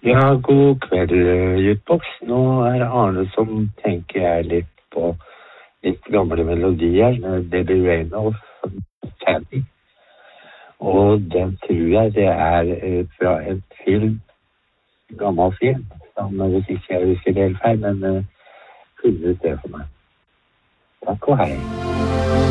Ja, god kveld, Jutbox. Nå Arne som tenker jeg litt på litt gamle melodier. Debbie Reynolds, Candy. Og den tror jeg det fra en film, gammel film, som hvis ikke jeg husker det helt feil, men funnet det for meg. Takk og hei.